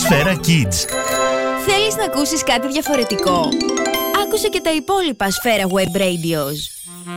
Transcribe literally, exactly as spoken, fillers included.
Σφαίρα Kids. Θέλεις να ακούσεις κάτι διαφορετικό? Άκουσε και τα υπόλοιπα Σφαίρα Web Radios.